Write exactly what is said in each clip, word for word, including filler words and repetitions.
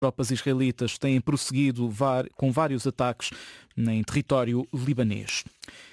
tropas israelitas têm prosseguido com vários ataques em território libanês.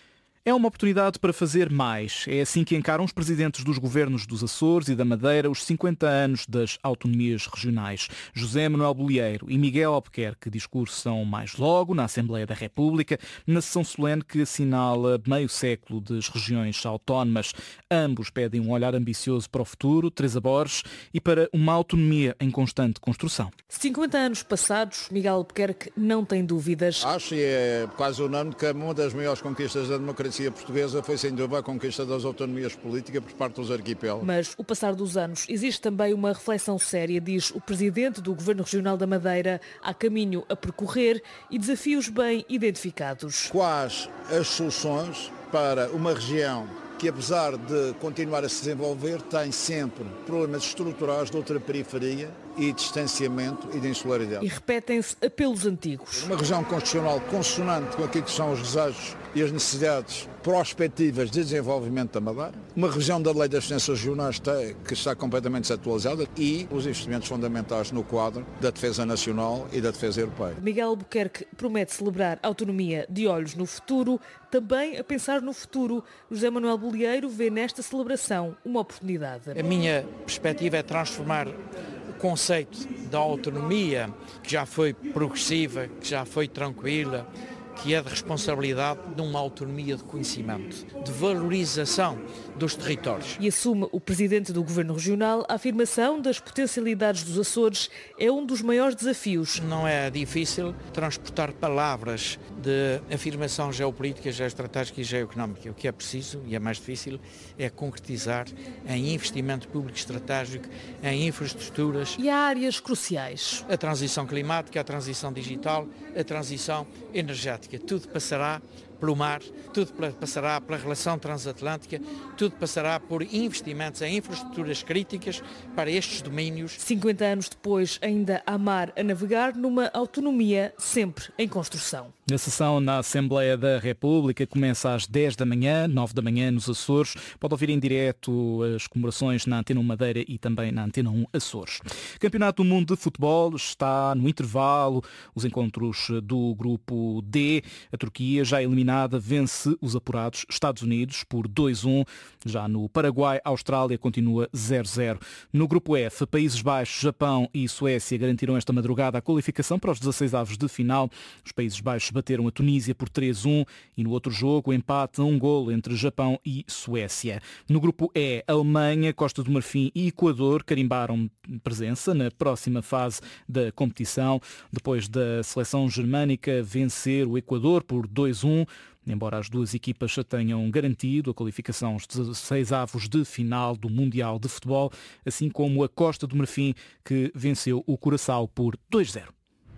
É uma oportunidade para fazer mais. É assim que encaram os presidentes dos governos dos Açores e da Madeira os cinquenta anos das autonomias regionais. José Manuel Bolieiro e Miguel Albuquerque discursam mais logo na Assembleia da República, na sessão solene que assinala meio século das regiões autónomas. Ambos pedem um olhar ambicioso para o futuro, Teresa Borges, e para uma autonomia em constante construção. cinquenta anos passados, Miguel Albuquerque não tem dúvidas. Acho, e é quase unânime, que uma das maiores conquistas da democracia portuguesa foi sem dúvida a conquista das autonomias políticas por parte dos arquipélagos. Mas o passar dos anos existe também uma reflexão séria, diz o presidente do Governo Regional da Madeira. Há caminho a percorrer e desafios bem identificados. Quais as soluções para uma região que, apesar de continuar a se desenvolver, tem sempre problemas estruturais de outra periferia e distanciamento e de insularidade. E repetem-se apelos antigos. Uma região constitucional consonante com aquilo que são os desejos e as necessidades prospectivas de desenvolvimento da Madeira. Uma região da Lei das Finanças Regionais que está completamente desatualizada e os investimentos fundamentais no quadro da defesa nacional e da defesa europeia. Miguel Albuquerque promete celebrar a autonomia de olhos no futuro, também a pensar no futuro. José Manuel Bolieiro vê nesta celebração uma oportunidade. A minha perspectiva é transformar o conceito da autonomia, que já foi progressiva, que já foi tranquila, que é de responsabilidade, de uma autonomia de conhecimento, de valorização dos territórios. E assume o presidente do Governo Regional a afirmação das potencialidades dos Açores é um dos maiores desafios. Não é difícil transportar palavras de afirmação geopolítica, geoestratégica e geoeconómica. O que é preciso, e é mais difícil, é concretizar em investimento público estratégico, em infraestruturas. E há áreas cruciais. A transição climática, a transição digital, a transição energética. Tudo passará pelo mar, tudo passará pela relação transatlântica, tudo passará por investimentos em infraestruturas críticas para estes domínios. cinquenta anos depois, ainda há mar a navegar numa autonomia sempre em construção. A sessão na Assembleia da República começa às dez da manhã, nove da manhã nos Açores. Pode ouvir em direto as comemorações na Antena um Madeira e também na Antena um Açores. Campeonato do Mundo de Futebol está no intervalo. Os encontros do Grupo D. A Turquia, já eliminada, vence os apurados Estados Unidos por dois a um. Já no Paraguai, a Austrália continua zero a zero. No Grupo F, Países Baixos, Japão e Suécia garantiram esta madrugada a qualificação para os dezasseis avos de final. Os Países Baixos bateram a Tunísia por três a um e no outro jogo, empate a um golo entre Japão e Suécia. No Grupo E, Alemanha, Costa do Marfim e Equador carimbaram presença na próxima fase da competição, depois da seleção germânica vencer o Equador por dois a um. Embora as duas equipas já tenham garantido a qualificação aos dezasseis avos de final do Mundial de Futebol, assim como a Costa do Marfim, que venceu o Curaçao por dois a zero.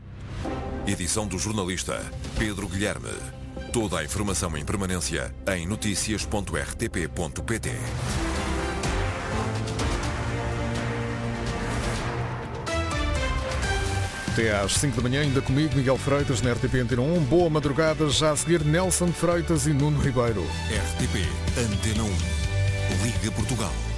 Edição do jornalista Pedro Guilherme. Toda a informação em permanência em notícias ponto r t p ponto p t. Até às cinco da manhã, ainda comigo, Miguel Freitas, na R T P Antena um. Boa madrugada, já a seguir Nelson Freitas e Nuno Ribeiro. R T P Antena um. Liga Portugal.